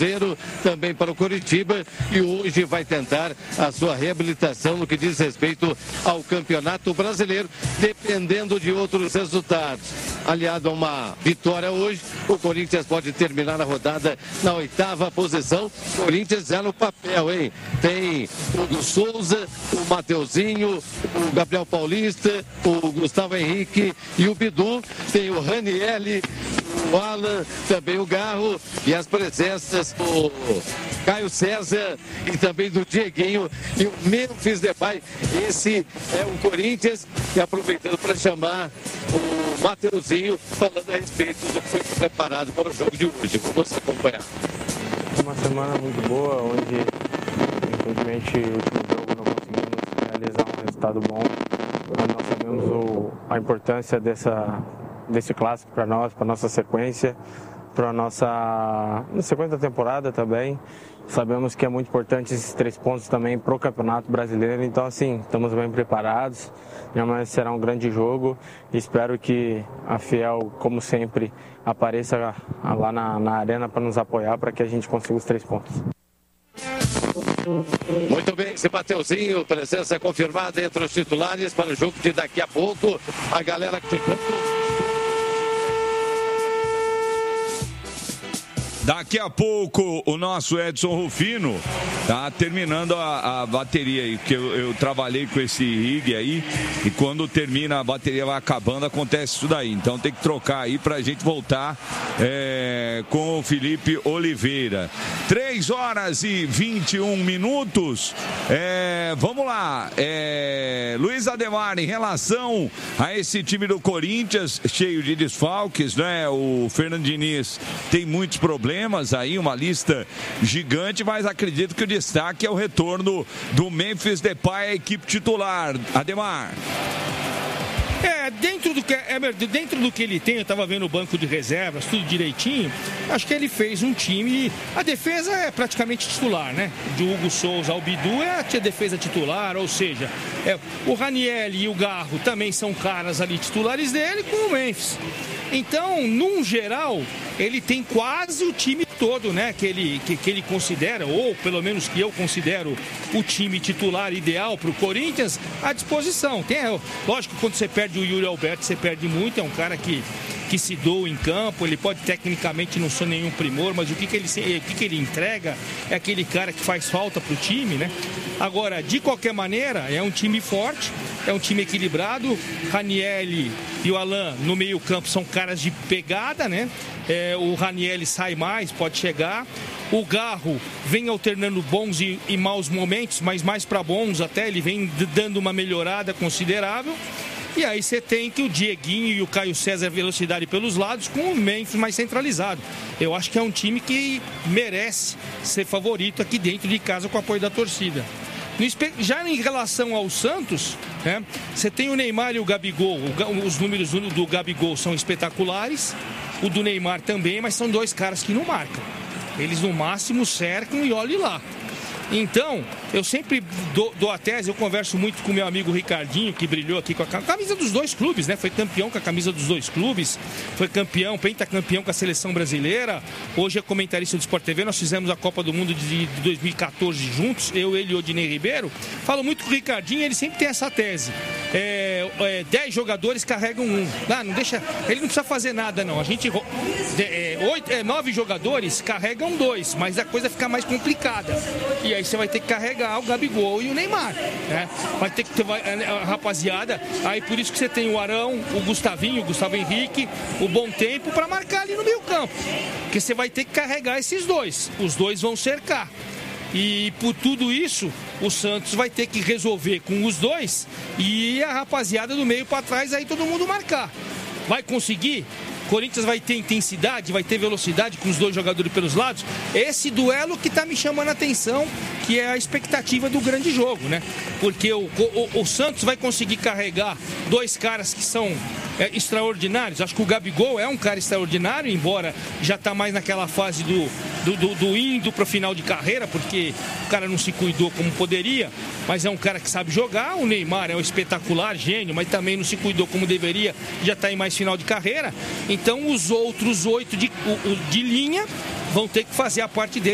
Cruzeiro, também para o Coritiba, e hoje vai tentar a sua reabilitação no que diz respeito ao Campeonato Brasileiro, dependendo de outros resultados. Aliado a uma vitória hoje, o Corinthians pode terminar a rodada na 8ª posição. Corinthians já no papel, hein? Tem o Hugo Souza, o Mateuzinho, o Gabriel Paulista, o Gustavo Henrique e o Bidu. Tem o Ranieri, o Alan, também o Garro e as presenças do Caio César e também do Dieguinho e o Memphis Depay. Esse é o Corinthians, e aproveitando para chamar o Mateuzinho, falando a respeito do que foi preparado para o jogo de hoje. Vamos acompanhar. Uma semana muito boa, onde infelizmente o último jogo não conseguimos realizar um resultado bom, mas nós sabemos a importância desse clássico para nós, para a nossa sequência, para a nossa sequência da temporada também. Sabemos que é muito importante esses 3 pontos também para o Campeonato Brasileiro, então assim, estamos bem preparados. Amanhã será um grande jogo. Espero que a Fiel, como sempre, apareça lá na arena para nos apoiar, para que a gente consiga os 3 pontos. Muito bem, esse Mateuzinho, presença confirmada entre os titulares para o jogo de daqui a pouco. A galera que Daqui a pouco o nosso Edson Rufino tá terminando a bateria aí, porque eu trabalhei com esse rig aí, e quando termina a bateria vai acabando, acontece isso daí. Então tem que trocar aí pra gente voltar com o Felipe Oliveira. 3h21. Vamos lá. Luiz Ademar, em relação a esse time do Corinthians, cheio de desfalques, né? O Fernando Diniz tem muitos problemas aí, uma lista gigante, mas acredito que o destaque é o retorno do Memphis Depay à equipe titular. Ademar. Dentro do que ele tem, eu estava vendo o banco de reservas, tudo direitinho, acho que ele fez um time, a defesa é praticamente titular, né? De Hugo Souza ao Bidu é a defesa titular, ou seja, o Ranieri e o Garro também são caras ali titulares dele, com o Memphis. Então, num geral, ele tem quase o time todo, né? Que ele considera, ou pelo menos que eu considero o time titular ideal para o Corinthians à disposição. Lógico que quando você perde o Yuri Alberto, você perde muito, é um cara que se doa em campo, ele pode tecnicamente não ser nenhum primor, mas o que ele entrega é aquele cara que faz falta para o time, né? Agora, de qualquer maneira, é um time forte, é um time equilibrado. Ranieri e o Alan no meio campo são caras de pegada, né? O Ranieri sai mais, pode chegar. O Garro vem alternando bons e maus momentos, mas mais para bons até, ele vem dando uma melhorada considerável. E aí você tem que o Dieguinho e o Caio César velocidade pelos lados, com o Memphis mais centralizado. Eu acho que é um time que merece ser favorito aqui dentro de casa com o apoio da torcida. Já em relação ao Santos, né, você tem o Neymar e o Gabigol. Os números do Gabigol são espetaculares, o do Neymar também, mas são 2 caras que não marcam. Eles no máximo cercam e olhe lá. Então, eu sempre dou a tese, eu converso muito com meu amigo Ricardinho, que brilhou aqui com a camisa dos 2 clubes, né? Foi campeão com a camisa dos 2 clubes, foi campeão, pentacampeão com a seleção brasileira, hoje é comentarista do Sport TV, nós fizemos a Copa do Mundo de 2014 juntos, ele e o Odinei Ribeiro. Falo muito com o Ricardinho, ele sempre tem essa tese. 10 jogadores carregam um. Não deixa, ele não precisa fazer nada, não. A gente 9 jogadores carregam 2, mas a coisa fica mais complicada. E aí você vai ter que carregar o Gabigol e o Neymar, né? Vai ter que ter rapaziada. Aí por isso que você tem o Arão, o Gustavinho, o Gustavo Henrique, o Bom Tempo para marcar ali no meio campo. Porque você vai ter que carregar esses 2. Os 2 vão cercar. E por tudo isso, o Santos vai ter que resolver com os 2 e a rapaziada do meio para trás, aí todo mundo marcar. Vai conseguir? Corinthians vai ter intensidade, vai ter velocidade com os 2 jogadores pelos lados. Esse duelo que está me chamando a atenção, que é a expectativa do grande jogo, né? Porque o Santos vai conseguir carregar 2 caras que são extraordinários. Acho que o Gabigol é um cara extraordinário, embora já está mais naquela fase do indo para o final de carreira, porque o cara não se cuidou como poderia, mas é um cara que sabe jogar. O Neymar é um espetacular, gênio, mas também não se cuidou como deveria, já está em mais final de carreira. Então os outros 8 de linha vão ter que fazer a parte deles.